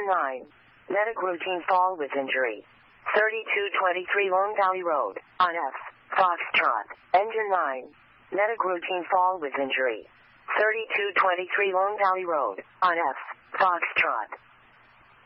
9. Medic routine fall with injury. 3223 Lone Valley Road, on F. Foxtrot. Engine 9. Medic routine fall with injury. 3223 Lone Valley Road, on F. Foxtrot.